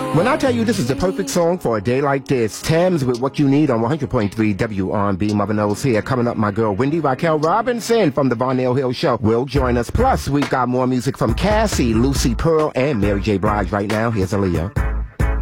When I tell you this is the perfect song for a day like this, Thames with What You Need on 100.3 WRB. Mother Knows here. Coming up, my girl Wendy Raquel Robinson from the Varnell Hill Show will join us. Plus, we've got more music from Cassie, Lucy Pearl, and Mary J. Blige right now. Here's Aaliyah.